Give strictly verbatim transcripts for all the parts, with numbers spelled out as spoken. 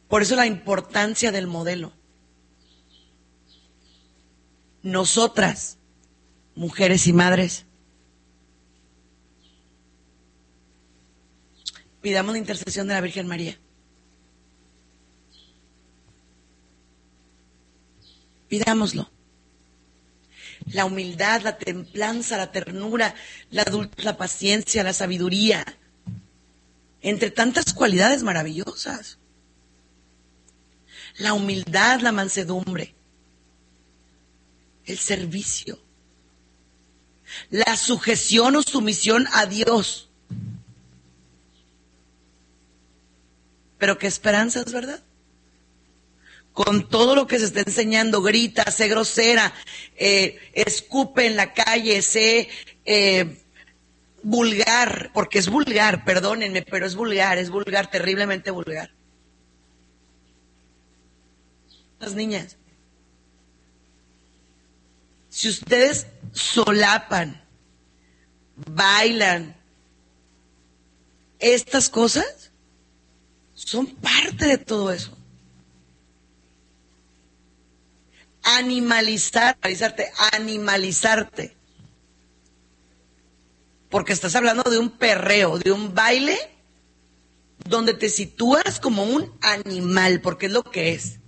Por eso la importancia del modelo. Nosotras, mujeres y madres, pidamos la intercesión de la Virgen María. Pidámoslo. La humildad, la templanza, la ternura, la dulzura, la paciencia, la sabiduría, entre tantas cualidades maravillosas. La humildad, la mansedumbre, el servicio, la sujeción o sumisión a Dios. Pero qué esperanzas, ¿verdad? Con todo lo que se está enseñando, grita, sé grosera, eh, escupe en la calle, sé eh, vulgar, porque es vulgar, perdónenme, pero es vulgar, es vulgar, terriblemente vulgar. Las niñas, si ustedes solapan, bailan, estas cosas son parte de todo eso. Animalizar, animalizarte, animalizarte. Porque estás hablando de un perreo, de un baile donde te sitúas como un animal, porque es lo que es.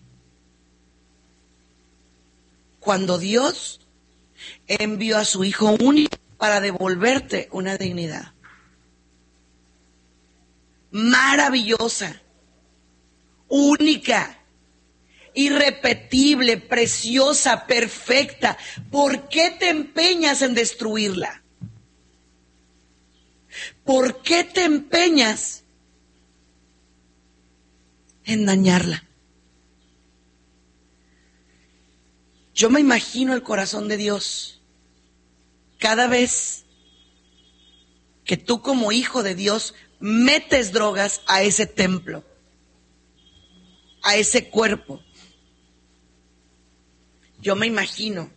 Cuando Dios envió a su Hijo único para devolverte una dignidad maravillosa, única, irrepetible, preciosa, perfecta, ¿por qué te empeñas en destruirla? ¿Por qué te empeñas en dañarla? Yo me imagino el corazón de Dios cada vez que tú como hijo de Dios metes drogas a ese templo, a ese cuerpo. Yo me imagino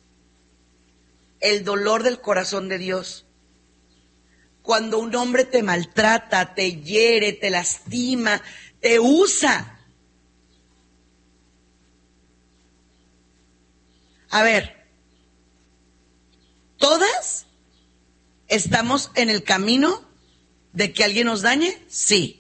el dolor del corazón de Dios cuando un hombre te maltrata, te hiere, te lastima, te usa. A ver, ¿todas estamos en el camino de que alguien nos dañe? Sí.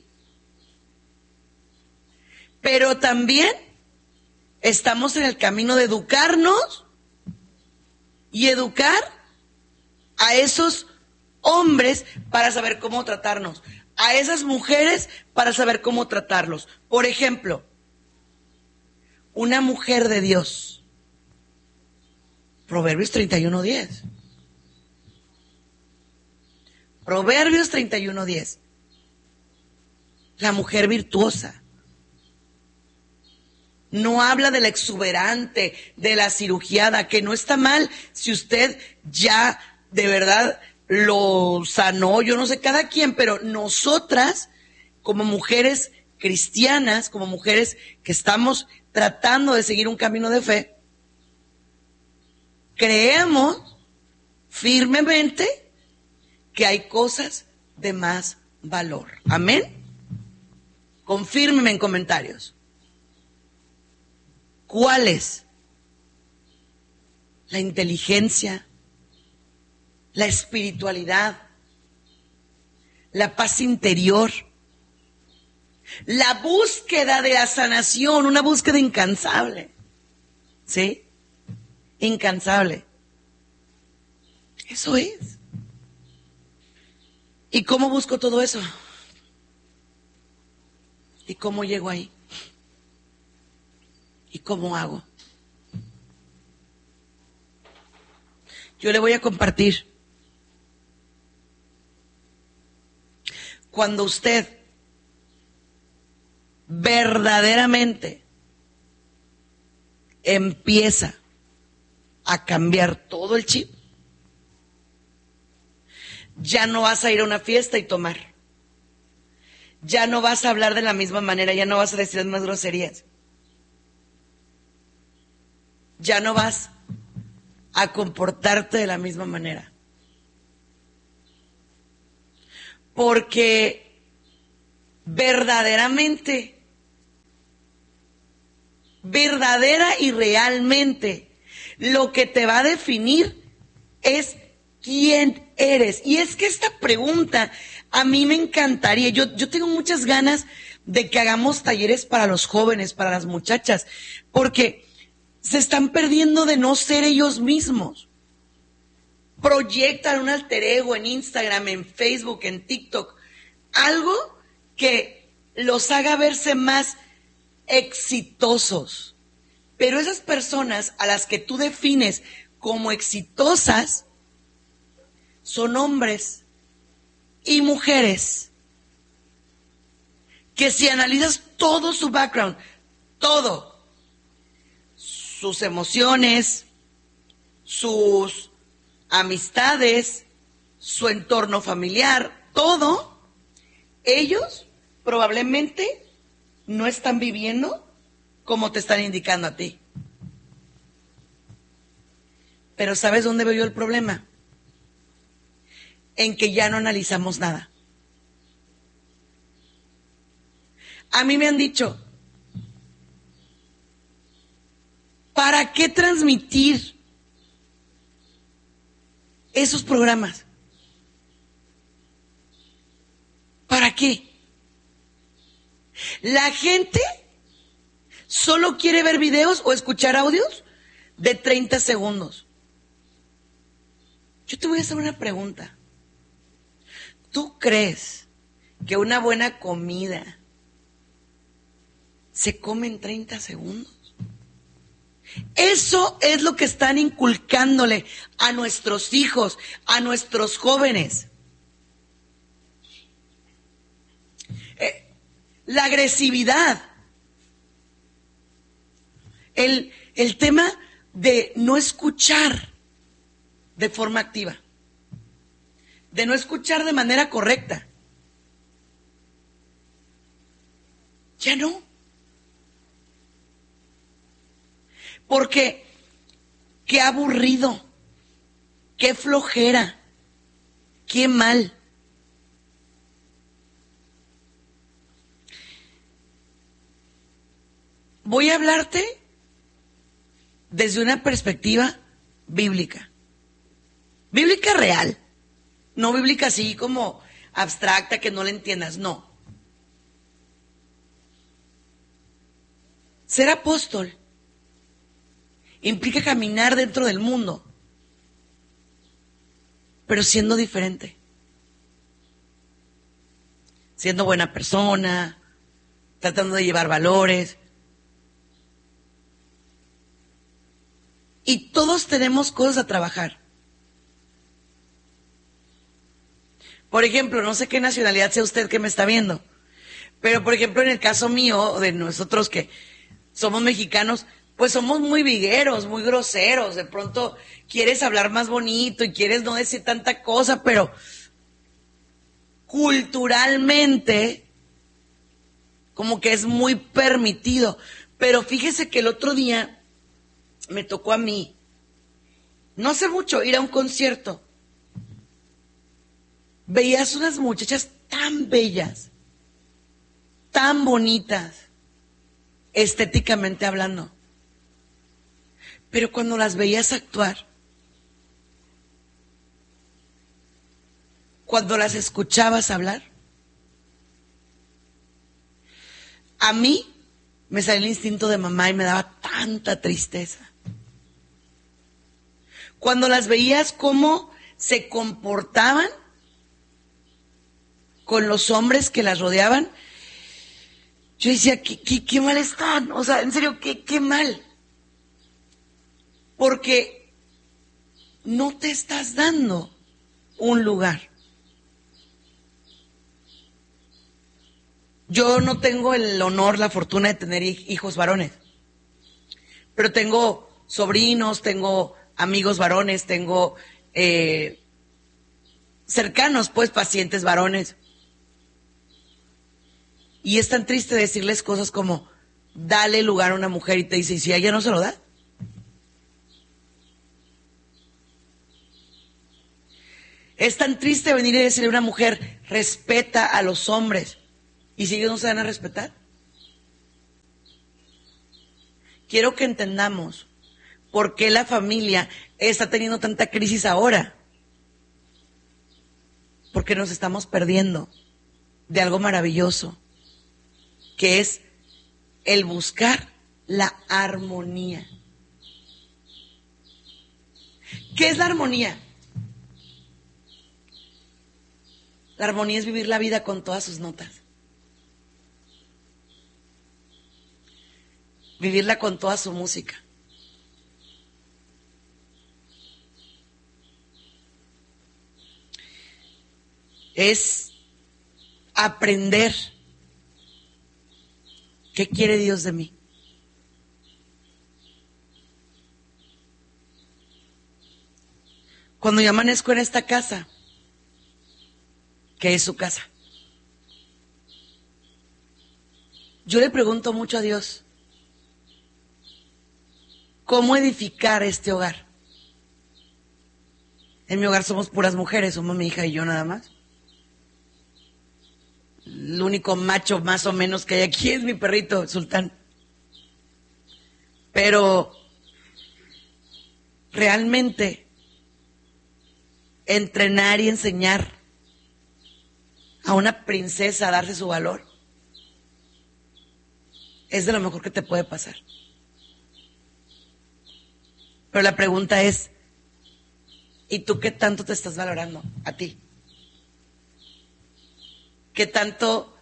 Pero también estamos en el camino de educarnos y educar a esos hombres para saber cómo tratarnos, a esas mujeres para saber cómo tratarlos. Por ejemplo, una mujer de Dios, Proverbios treinta y uno diez. Proverbios treinta y uno diez. La mujer virtuosa. No habla de la exuberante, de la cirugiada, que no está mal si usted ya de verdad lo sanó, yo no sé cada quien, pero nosotras como mujeres cristianas, como mujeres que estamos tratando de seguir un camino de fe, creemos firmemente que hay cosas de más valor. Amén. Confírmeme en comentarios. ¿Cuál es? La inteligencia, la espiritualidad, la paz interior, la búsqueda de la sanación, una búsqueda incansable. ¿Sí? Incansable. Eso es. ¿Y cómo busco todo eso? ¿Y cómo llego ahí? ¿Y cómo hago? Yo le voy a compartir. Cuando usted verdaderamente empieza a cambiar todo el chip, ya no vas a ir a una fiesta y tomar. Ya no vas a hablar de la misma manera, ya no vas a decir las mismas groserías. Ya no vas a comportarte de la misma manera. Porque verdaderamente verdadera y realmente lo que te va a definir es quién eres. Y es que esta pregunta a mí me encantaría. Yo, yo tengo muchas ganas de que hagamos talleres para los jóvenes, para las muchachas, porque se están perdiendo de no ser ellos mismos. Proyectan un alter ego en Instagram, en Facebook, en TikTok, algo que los haga verse más exitosos. Pero esas personas a las que tú defines como exitosas son hombres y mujeres que si analizas todo su background, todo, sus emociones, sus amistades, su entorno familiar, todo, ellos probablemente no están viviendo como te están indicando a ti. Pero ¿sabes dónde veo yo el problema? En que ya no analizamos nada. A mí me han dicho, ¿para qué transmitir esos programas? ¿Para qué? La gente solo quiere ver videos o escuchar audios de treinta segundos. Yo te voy a hacer una pregunta. ¿Tú crees que una buena comida se come en treinta segundos? Eso es lo que están inculcándole a nuestros hijos, a nuestros jóvenes. Eh, la agresividad. El, el tema de no escuchar de forma activa. De no escuchar de manera correcta. Ya no. Porque qué aburrido, qué flojera, qué mal. Voy a hablarte desde una perspectiva bíblica. Bíblica real. No bíblica así como abstracta que no la entiendas, no. Ser apóstol implica caminar dentro del mundo, pero siendo diferente. Siendo buena persona, tratando de llevar valores. Y todos tenemos cosas a trabajar. Por ejemplo, no sé qué nacionalidad sea usted que me está viendo, pero por ejemplo en el caso mío, de nosotros que somos mexicanos, pues somos muy vigueros, muy groseros. De pronto quieres hablar más bonito y quieres no decir tanta cosa, pero culturalmente como que es muy permitido. Pero fíjese que el otro día me tocó a mí, no hace mucho, ir a un concierto. Veías unas muchachas tan bellas, tan bonitas, estéticamente hablando. Pero cuando las veías actuar, cuando las escuchabas hablar, a mí me salía el instinto de mamá y me daba tanta tristeza. Cuando las veías cómo se comportaban con los hombres que las rodeaban, yo decía, qué, qué, qué mal están, o sea, en serio, qué, qué mal. Porque no te estás dando un lugar. Yo no tengo el honor, la fortuna de tener hijos varones, pero tengo sobrinos, tengo amigos varones, tengo eh, cercanos, pues, pacientes varones. Y es tan triste decirles cosas como, dale lugar a una mujer, y te dice, ¿y si a ella no se lo da? Es tan triste venir y decirle a una mujer, respeta a los hombres, y si ellos no se van a respetar. quiero que entendamos por qué la familia está teniendo tanta crisis ahora. Porque nos estamos perdiendo de algo maravilloso, que es el buscar la armonía. ¿Qué es la armonía? La armonía es vivir la vida con todas sus notas. Vivirla con toda su música. Es aprender qué quiere Dios de mí. Cuando yo amanezco en esta casa, que es su casa, yo le pregunto mucho a Dios, ¿cómo edificar este hogar? En mi hogar somos puras mujeres, somos mi hija y yo nada más. El único macho más o menos que hay aquí es mi perrito, Sultán. Pero realmente entrenar y enseñar a una princesa a darse su valor es de lo mejor que te puede pasar. Pero la pregunta es, ¿y tú qué tanto te estás valorando a ti? ¿Qué tanto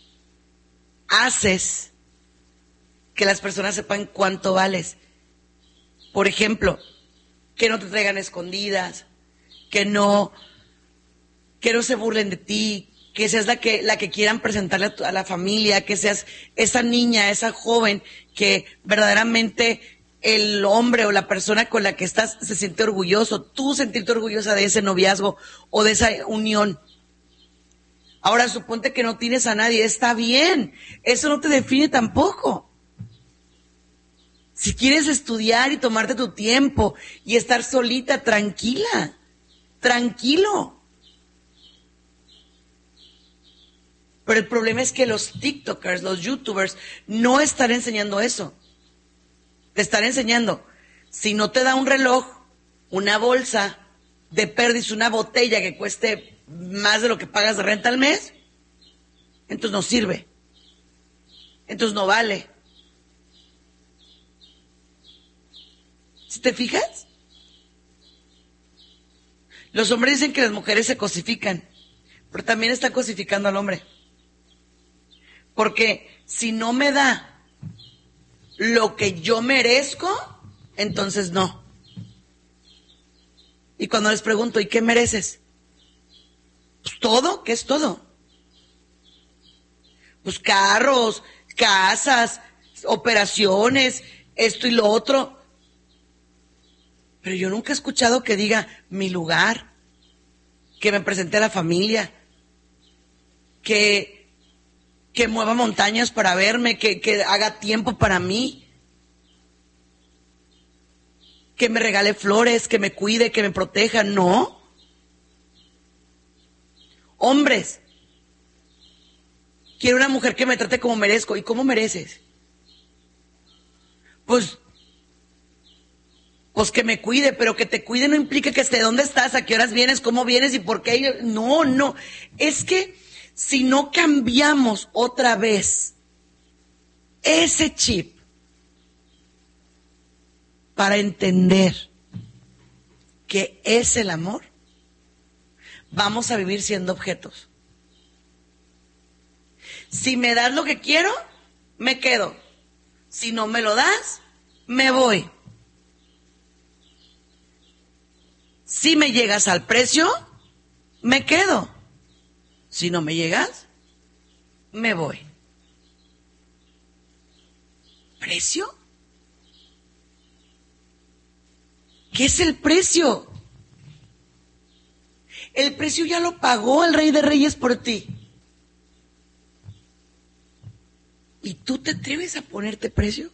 haces que las personas sepan cuánto vales? Por ejemplo, que no te traigan escondidas, que no, que no se burlen de ti, que seas la que, la que quieran presentarle a, tu, a la familia, que seas esa niña, esa joven que verdaderamente el hombre o la persona con la que estás se siente orgulloso, tú sentirte orgullosa de ese noviazgo o de esa unión. Ahora suponte que no tienes a nadie, está bien, eso no te define tampoco. Si quieres estudiar y tomarte tu tiempo y estar solita, tranquila, tranquilo. Pero el problema es que los TikTokers, los YouTubers, no están enseñando eso. Te están enseñando, si no te da un reloj, una bolsa, de perdiz una botella que cueste más de lo que pagas de renta al mes, entonces no sirve. Entonces no vale. ¿Sí te fijas? Los hombres dicen que las mujeres se cosifican, pero también están cosificando al hombre. Porque si no me da lo que yo merezco, entonces no. Y cuando les pregunto, ¿y qué mereces? Pues todo, ¿qué es todo? Pues carros, casas, operaciones, esto y lo otro. Pero yo nunca he escuchado que diga mi lugar, que me presente a la familia, que, que mueva montañas para verme, que, que haga tiempo para mí, que me regale flores, que me cuide, que me proteja. No. Hombres, quiero una mujer que me trate como merezco. ¿Y cómo mereces? Pues, pues que me cuide, pero que te cuide no implica que esté dónde estás, a qué horas vienes, cómo vienes y por qué. No, no. Es que si no cambiamos otra vez ese chip para entender que es el amor, vamos a vivir siendo objetos. Si me das lo que quiero, me quedo. Si no me lo das, me voy. Si me llegas al precio, me quedo. Si no me llegas, me voy. ¿Precio? ¿Qué es el precio? El precio ya lo pagó el Rey de Reyes por ti. ¿Y tú te atreves a ponerte precio?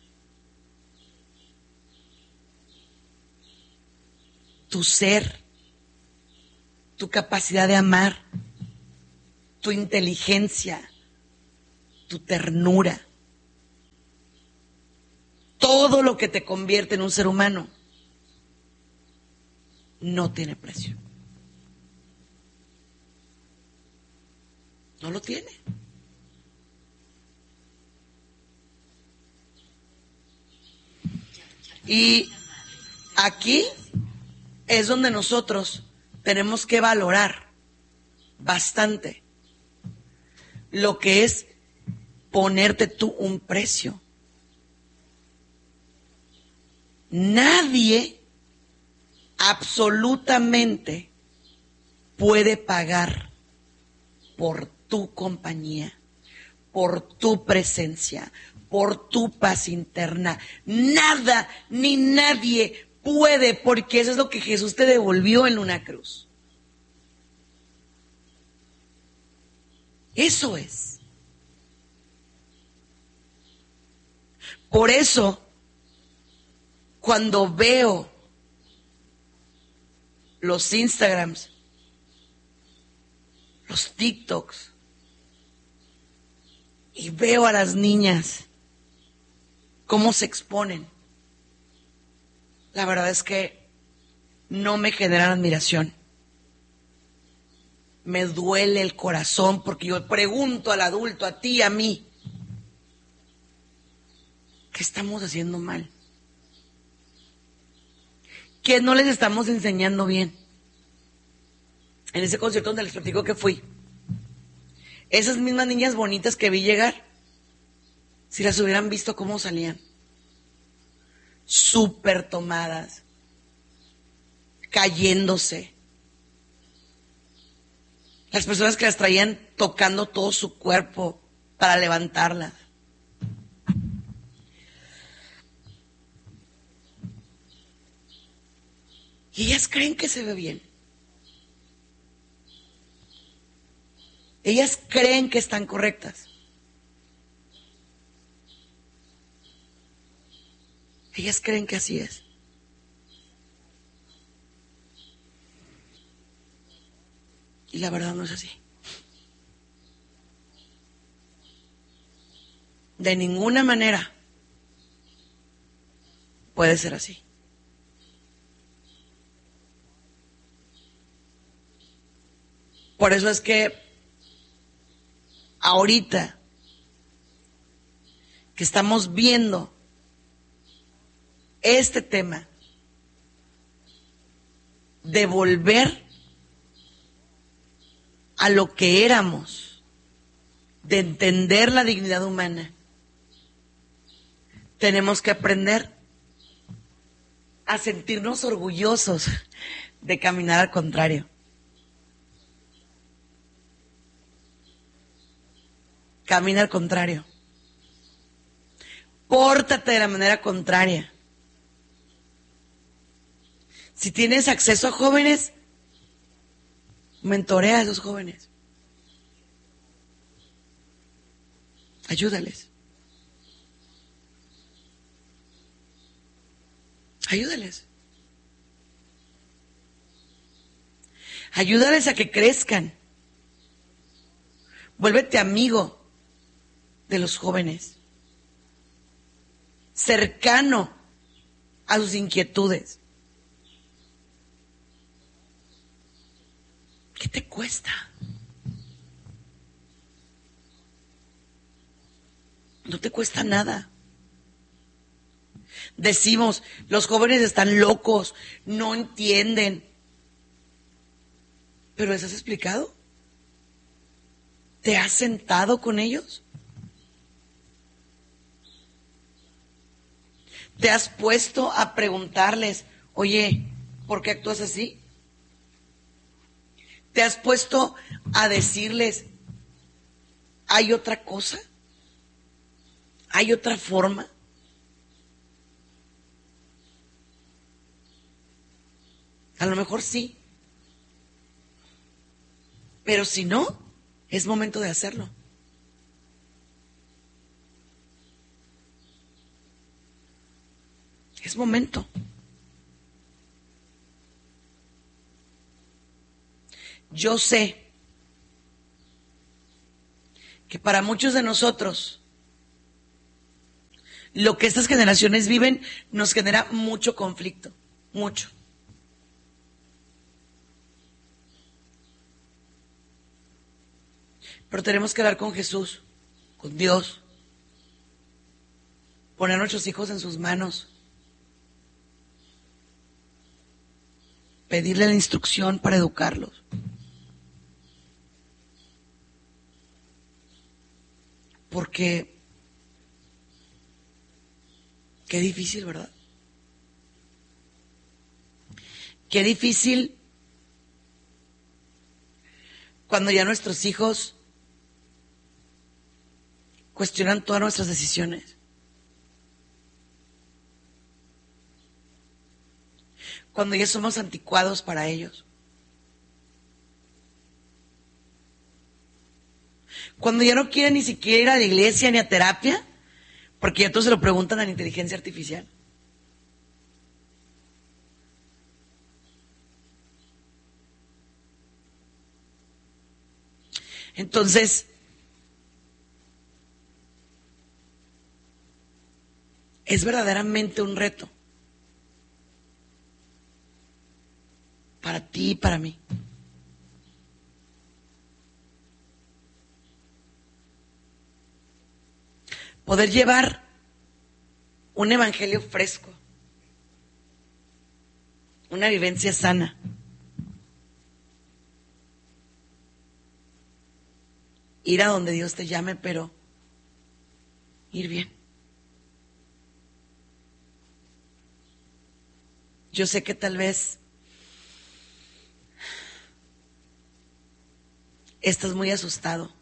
Tu ser, tu capacidad de amar, tu inteligencia, tu ternura, todo todo lo que te convierte en un ser humano, no tiene precio. No lo tiene. Y aquí es donde nosotros tenemos que valorar bastante lo que es ponerte tú un precio. Nadie absolutamente puede pagar por tu compañía, por tu presencia, por tu paz interna. Nada ni nadie puede, porque eso es lo que Jesús te devolvió en una cruz. Eso es. Por eso, cuando veo los Instagrams, los TikToks, y veo a las niñas cómo se exponen, la verdad es que no me generan admiración. Me duele el corazón porque yo pregunto al adulto, a ti, a mí, ¿qué estamos haciendo mal? ¿Qué no les estamos enseñando bien? En ese concierto donde les platico que fui, esas mismas niñas bonitas que vi llegar, si las hubieran visto cómo salían, súper tomadas, cayéndose. Las personas que las traían tocando todo su cuerpo para levantarlas. Y ellas creen que se ve bien. Ellas creen que están correctas. Ellas creen que así es. Y la verdad no es así. De ninguna manera puede ser así. Por eso es que ahorita que estamos viendo este tema de volver a lo que éramos, de entender la dignidad humana, tenemos que aprender a sentirnos orgullosos de caminar al contrario. Camina al contrario. Pórtate de la manera contraria. Si tienes acceso a jóvenes, mentorea a esos jóvenes. Ayúdales. Ayúdales. Ayúdales a que crezcan. Vuélvete amigo de los jóvenes, cercano a sus inquietudes. ¿Qué te cuesta? No te cuesta nada. Decimos, los jóvenes están locos, no entienden. ¿Pero les has explicado? ¿Te has sentado con ellos? ¿Te has puesto a preguntarles, oye, ¿por qué actúas así? ¿Te has puesto a decirles, ¿hay otra cosa? ¿Hay otra forma? A lo mejor sí. Pero si no, es momento de hacerlo. Es momento. Yo sé que para muchos de nosotros lo que estas generaciones viven nos genera mucho conflicto, mucho. Pero tenemos que hablar con Jesús, con Dios, poner a nuestros hijos en sus manos, pedirle la instrucción para educarlos. Porque qué difícil, ¿verdad? Qué difícil cuando ya nuestros hijos cuestionan todas nuestras decisiones. Cuando ya somos anticuados para ellos. Cuando ya no quieren ni siquiera ir a la iglesia ni a terapia, porque ya todos se lo preguntan a la inteligencia artificial. Entonces, es verdaderamente un reto para ti y para mí. Poder llevar un evangelio fresco, una vivencia sana. Ir a donde Dios te llame, pero ir bien. Yo sé que tal vez estás muy asustado.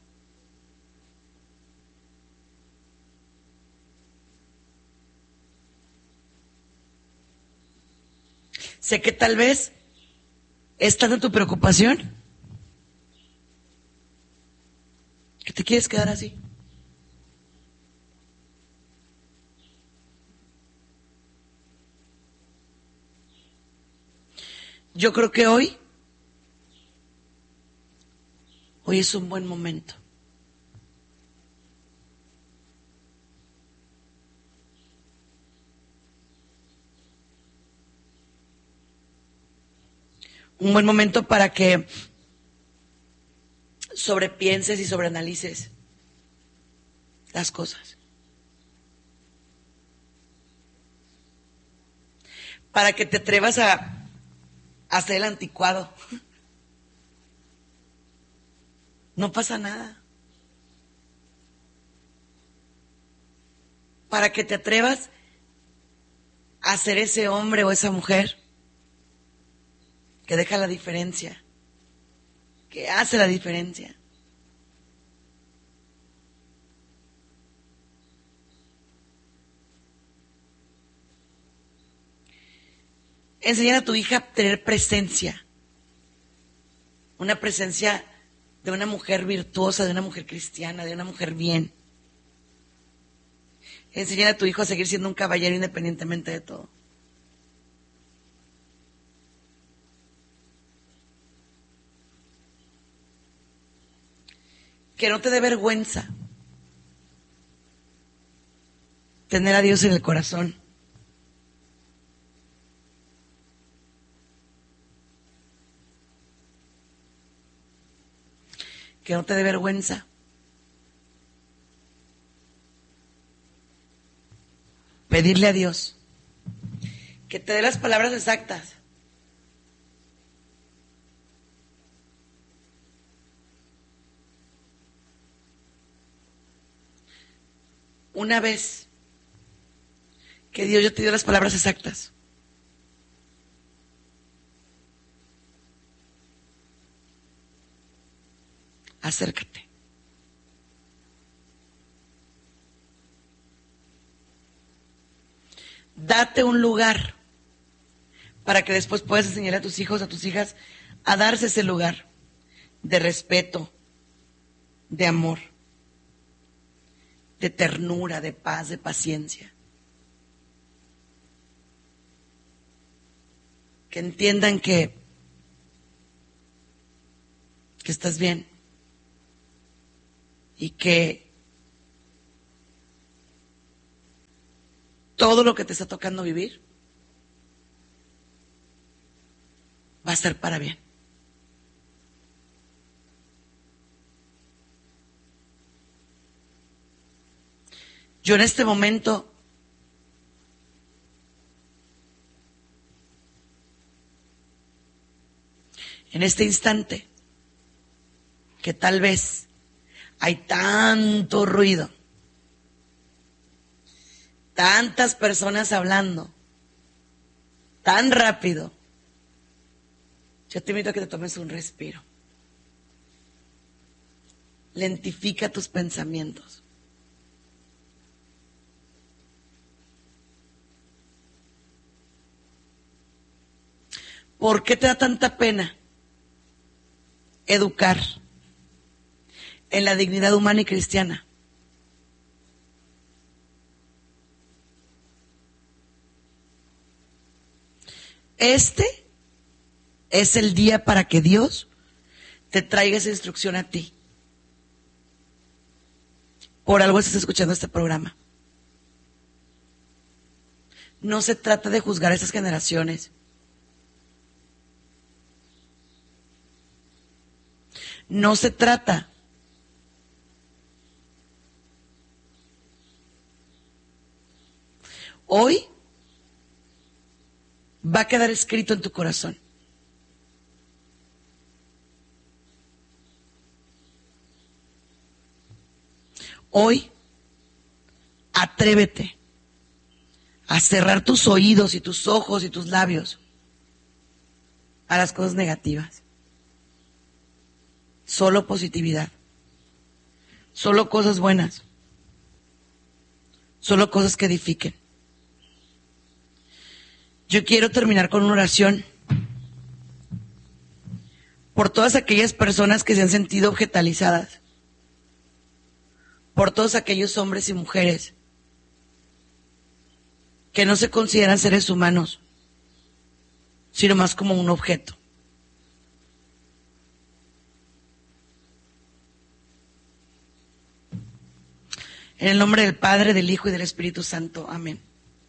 Sé que tal vez es tanta tu preocupación que te quieres quedar así. Yo creo que hoy, hoy es un buen momento. Un buen momento para que sobrepienses y sobreanalices las cosas. Para que te atrevas a, a ser el anticuado. No pasa nada. Para que te atrevas a ser ese hombre o esa mujer que deja la diferencia, que hace la diferencia. Enseñar a tu hija a tener presencia, una presencia de una mujer virtuosa, de una mujer cristiana, de una mujer bien. Enseñar a tu hijo a seguir siendo un caballero independientemente de todo. Que no te dé vergüenza tener a Dios en el corazón. Que no te dé vergüenza pedirle a Dios que te dé las palabras exactas. Una vez que Dios ya te dio las palabras exactas, acércate. Date un lugar para que después puedas enseñar a tus hijos, a tus hijas, a darse ese lugar de respeto, de amor, de ternura, de paz, de paciencia. Que entiendan que, que estás bien y que todo lo que te está tocando vivir va a ser para bien. Yo en este momento en este instante que tal vez hay tanto ruido, tantas personas hablando tan rápido, yo te invito a que te tomes un respiro. Lentifica tus pensamientos. ¿Por qué te da tanta pena educar en la dignidad humana y cristiana? Este es el día para que Dios te traiga esa instrucción a ti. Por algo estás escuchando este programa. No se trata de juzgar a esas generaciones. No se trata hoy va a quedar escrito en tu corazón. Hoy atrévete a cerrar tus oídos y tus ojos y tus labios a las cosas negativas. Solo positividad, solo cosas buenas, solo cosas que edifiquen. Yo quiero terminar con una oración por todas aquellas personas que se han sentido objetalizadas, por todos aquellos hombres y mujeres que no se consideran seres humanos, sino más como un objeto. En el nombre del Padre, del Hijo y del Espíritu Santo. Amén.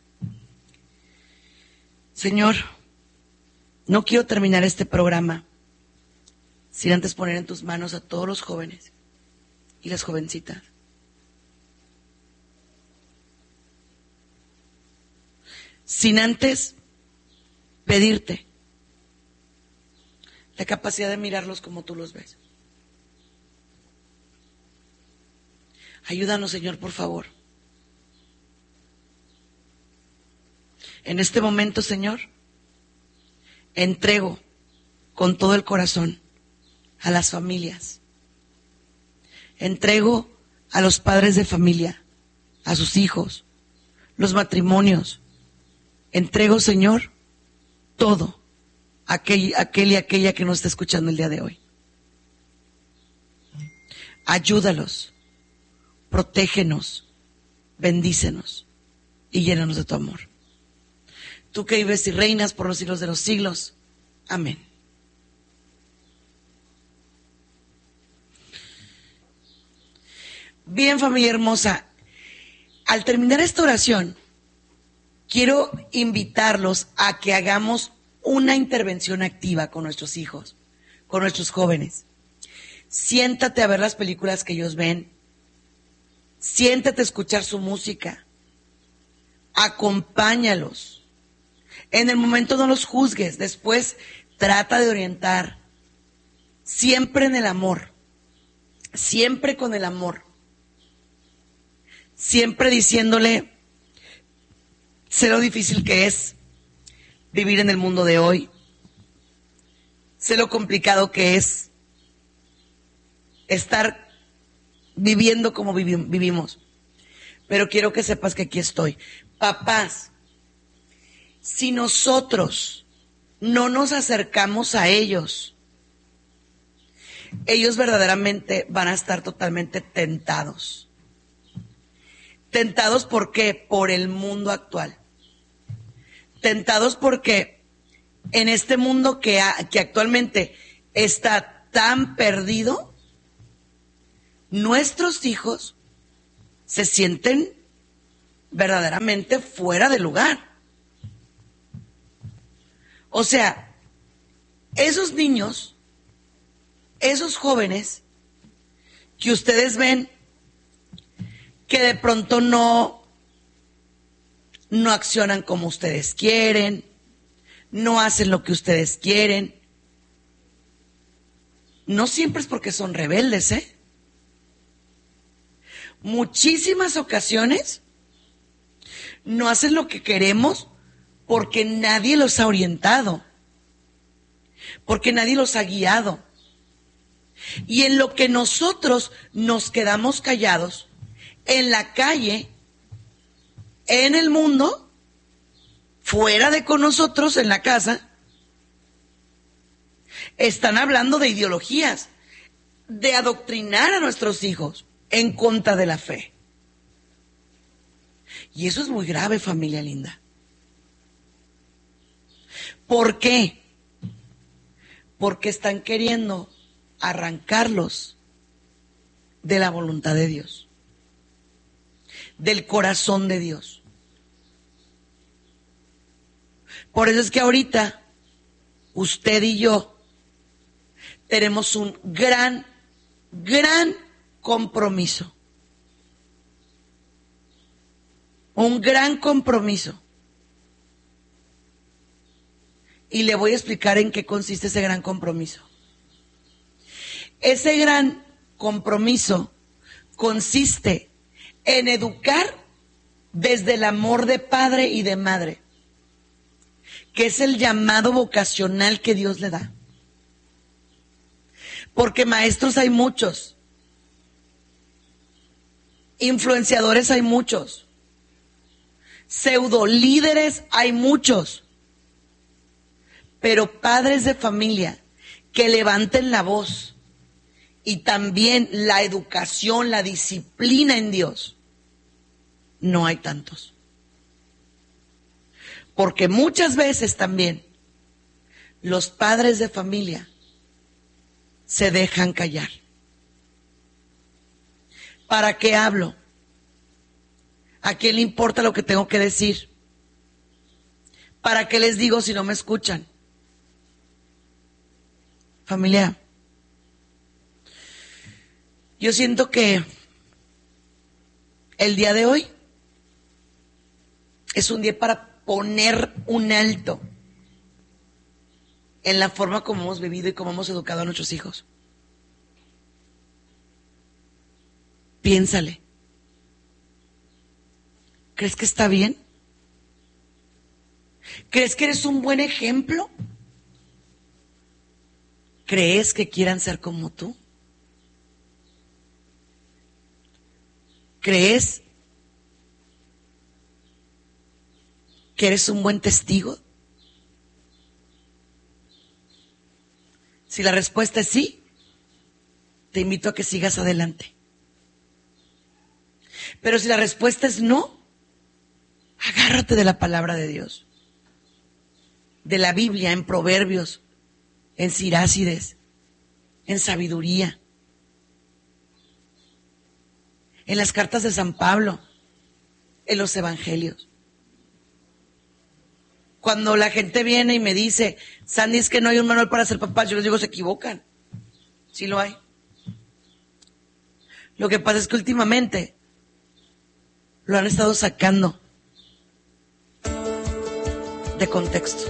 Señor, no quiero terminar este programa sin antes poner en tus manos a todos los jóvenes y las jovencitas. Sin antes pedirte la capacidad de mirarlos como tú los ves. Ayúdanos, Señor, por favor. En este momento, Señor, entrego con todo el corazón a las familias. Entrego a los padres de familia, a sus hijos, los matrimonios. Entrego, Señor, todo aquel, aquel y aquella que nos está escuchando el día de hoy. Ayúdalos, protégenos, bendícenos y llénanos de tu amor. Tú que vives y reinas por los siglos de los siglos. Amén. Bien, familia hermosa, al terminar esta oración, quiero invitarlos a que hagamos una intervención activa con nuestros hijos, con nuestros jóvenes. Siéntate a ver las películas que ellos ven. Siéntate a escuchar su música. Acompáñalos. En el momento no los juzgues, después trata de orientar. Siempre en el amor. Siempre con el amor. Siempre diciéndole, sé lo difícil que es vivir en el mundo de hoy. Sé lo complicado que es estar viviendo como vivi- vivimos. Pero quiero que sepas que aquí estoy. Papás, si nosotros no nos acercamos a ellos, ellos verdaderamente van a estar totalmente tentados. Tentados, ¿por qué? Por el mundo actual. Tentados porque en este mundo que, ha, que actualmente está tan perdido, nuestros hijos se sienten verdaderamente fuera de lugar. O sea, esos niños, esos jóvenes que ustedes ven que de pronto no, no accionan como ustedes quieren, no hacen lo que ustedes quieren, no siempre es porque son rebeldes, ¿eh? Muchísimas ocasiones no hacen lo que queremos porque nadie los ha orientado, porque nadie los ha guiado. Y en lo que nosotros nos quedamos callados, en la calle, en el mundo, fuera de con nosotros, en la casa, están hablando de ideologías, de adoctrinar a nuestros hijos en contra de la fe. Y eso es muy grave, familia linda. ¿Por qué? Porque están queriendo arrancarlos de la voluntad de Dios, del corazón de Dios. Por eso es que ahorita usted y yo tenemos un gran, gran compromiso. Un gran compromiso. Y le voy a explicar en qué consiste ese gran compromiso. Ese gran compromiso consiste en educar desde el amor de padre y de madre, que es el llamado vocacional que Dios le da. Porque maestros hay muchos, influenciadores hay muchos, pseudo líderes hay muchos, pero padres de familia que levanten la voz y también la educación, la disciplina en Dios, no hay tantos. Porque muchas veces también los padres de familia se dejan callar. ¿Para qué hablo? ¿A quién le importa lo que tengo que decir? ¿Para qué les digo si no me escuchan? Familia, yo siento que el día de hoy es un día para poner un alto en la forma como hemos vivido y como hemos educado a nuestros hijos. Piénsale. ¿Crees que está bien? ¿Crees que eres un buen ejemplo? ¿Crees que quieran ser como tú? ¿Crees que eres un buen testigo? Si la respuesta es sí, te invito a que sigas adelante. Pero si la respuesta es no, agárrate de la palabra de Dios, de la Biblia, en Proverbios, en Sirácides, en sabiduría, en las cartas de San Pablo, en los evangelios. Cuando la gente viene y me dice, Sandy, es que no hay un manual para ser papás, yo les digo, se equivocan. Sí lo hay. Lo que pasa es que últimamente lo han estado sacando de contexto.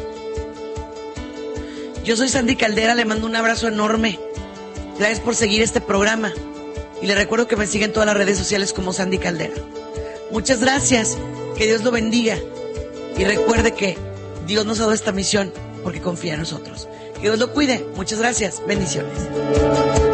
Yo soy Sandy Caldera, le mando un abrazo enorme. Gracias por seguir este programa. Y le recuerdo que me siguen en todas las redes sociales como Sandy Caldera. Muchas gracias, que Dios lo bendiga. Y recuerde que Dios nos ha dado esta misión porque confía en nosotros. Que Dios lo cuide. Muchas gracias. Bendiciones.